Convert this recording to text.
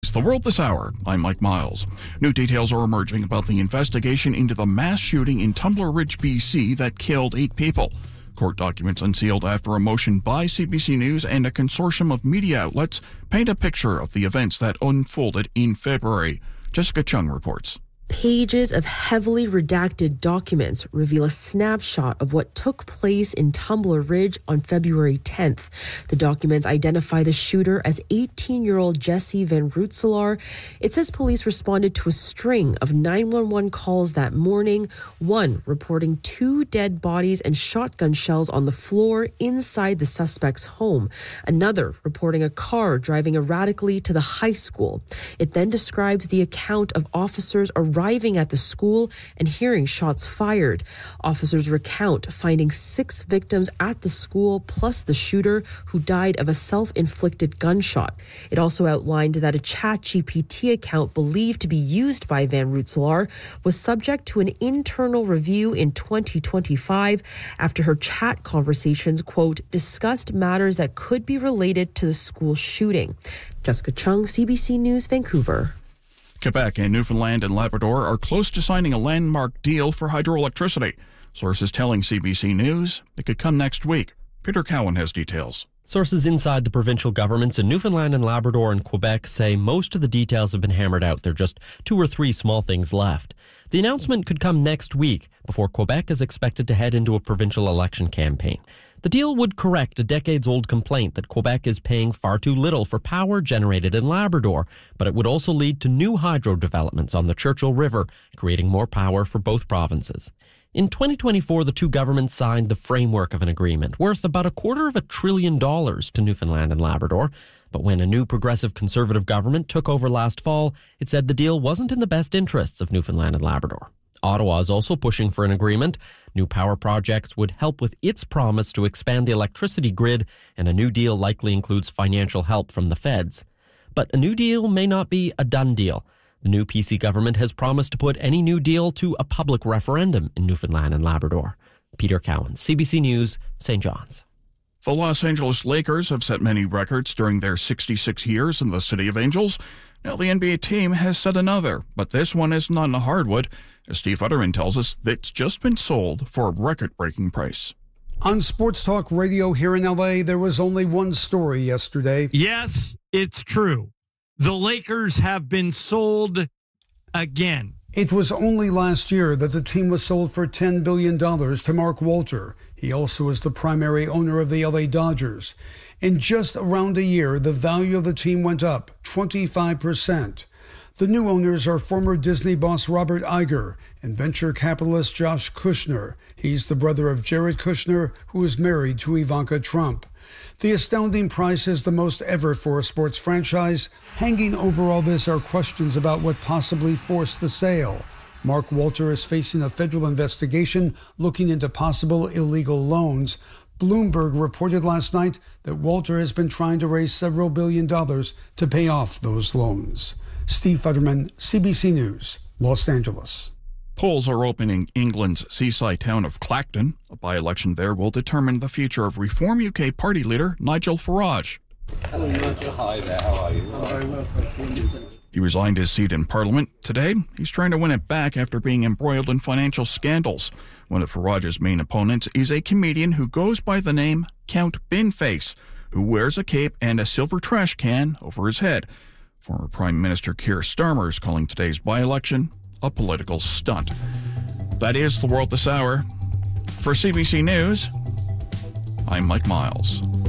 It's the World This Hour. I'm Mike Miles. New details are emerging about the investigation into the mass shooting in Tumbler Ridge, BC that killed 8 people. Court documents unsealed after a motion by CBC News and a consortium of media outlets paint a picture of the events that unfolded in February. Jessica Chung reports. Pages of heavily redacted documents reveal a snapshot of what took place in Tumbler Ridge on February 10th. The documents identify the shooter as 18-year-old Jesse Van Rootselaar. It says police responded to a string of 911 calls that morning, one reporting 2 dead bodies and shotgun shells on the floor inside the suspect's home, another reporting a car driving erratically to the high school. It then describes the account of officers arriving at the school and hearing shots fired. Officers recount finding 6 victims at the school, plus the shooter, who died of a self-inflicted gunshot. It also outlined that a ChatGPT account believed to be used by Van Rootselaar was subject to an internal review in 2025 after her chat conversations, quote, discussed matters that could be related to the school shooting. Jessica Chung, CBC News, Vancouver. Quebec and Newfoundland and Labrador are close to signing a landmark deal for hydroelectricity. Sources telling CBC News it could come next week. Peter Cowan has details. Sources inside the provincial governments in Newfoundland and Labrador and Quebec say most of the details have been hammered out. There are just 2 or 3 small things left. The announcement could come next week before Quebec is expected to head into a provincial election campaign. The deal would correct a decades-old complaint that Quebec is paying far too little for power generated in Labrador, but it would also lead to new hydro developments on the Churchill River, creating more power for both provinces. In 2024, the 2 governments signed the framework of an agreement worth about $250 billion to Newfoundland and Labrador. But when a new progressive conservative government took over last fall, it said the deal wasn't in the best interests of Newfoundland and Labrador. Ottawa is also pushing for an agreement. New power projects would help with its promise to expand the electricity grid, and a new deal likely includes financial help from the feds. But a new deal may not be a done deal. The new PC government has promised to put any new deal to a public referendum in Newfoundland and Labrador. Peter Cowan, CBC News, St. John's. The Los Angeles Lakers have set many records during their 66 years in the City of Angels. Now the NBA team has set another, but this one is not in the hardwood. As Steve Futterman tells us, it's just been sold for a record-breaking price. On Sports Talk Radio here in L.A., there was only one story yesterday. Yes, it's true. The Lakers have been sold again. It was only last year that the team was sold for $10 billion to Mark Walter. He also is the primary owner of the LA Dodgers. In just around a year, the value of the team went up 25%. The new owners are former Disney boss Robert Iger and venture capitalist Josh Kushner. He's the brother of Jared Kushner, who is married to Ivanka Trump. The astounding price is the most ever for a sports franchise. Hanging over all this are questions about what possibly forced the sale. Mark Walter is facing a federal investigation looking into possible illegal loans. Bloomberg reported last night that Walter has been trying to raise several $1 billion to pay off those loans. Steve Futterman, CBC News, Los Angeles. Polls are open in England's seaside town of Clacton. A by-election there will determine the future of Reform UK party leader Nigel Farage. Hello, Nigel. Hi there. How are you? Very well, thank you. He resigned his seat in Parliament today. He's trying to win it back after being embroiled in financial scandals. One of Farage's main opponents is a comedian who goes by the name Count Binface, who wears a cape and a silver trash can over his head. Former Prime Minister Keir Starmer is calling today's by-election a political stunt. That is the World This Hour. For CBC News, I'm Mike Miles.